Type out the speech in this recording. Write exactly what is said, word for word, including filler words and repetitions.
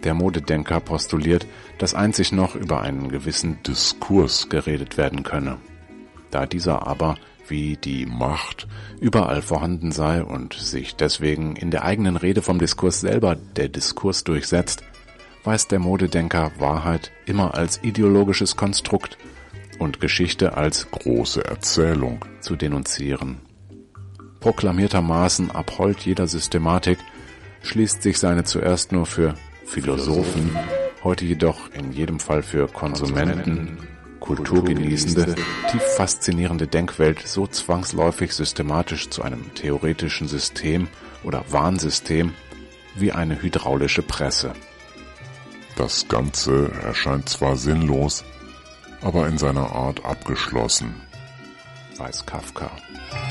Der Modedenker postuliert, dass einzig noch über einen gewissen Diskurs geredet werden könne. Da dieser aber, wie die Macht, überall vorhanden sei und sich deswegen in der eigenen Rede vom Diskurs selber der Diskurs durchsetzt, weiß der Modedenker Wahrheit immer als ideologisches Konstrukt und Geschichte als große Erzählung zu denunzieren. Proklamiertermaßen abhold jeder Systematik, schließt sich seine zuerst nur für Philosophen, heute jedoch in jedem Fall für Konsumenten, kulturgenießende, tief faszinierende Denkwelt so zwangsläufig systematisch zu einem theoretischen System oder Warnsystem wie eine hydraulische Presse. Das Ganze erscheint zwar sinnlos, aber in seiner Art abgeschlossen, weiß Kafka.